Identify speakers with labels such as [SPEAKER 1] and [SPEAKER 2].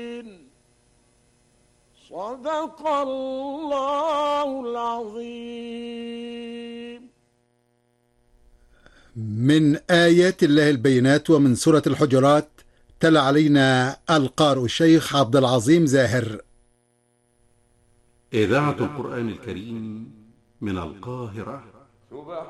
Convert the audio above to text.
[SPEAKER 1] صدق الله العظيم.
[SPEAKER 2] من آيات الله البينات ومن سورة الحجرات، تلا علينا القارئ الشيخ عبد العظيم زاهر.
[SPEAKER 3] إذاعة القرآن الكريم من القاهرة.